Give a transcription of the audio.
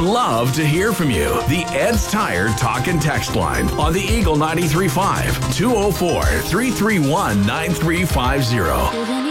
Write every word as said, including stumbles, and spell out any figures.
love to hear from you. The Ed's Tire Talk and Text line on the Eagle ninety-three point five, two oh four, three three one, nine three five zero.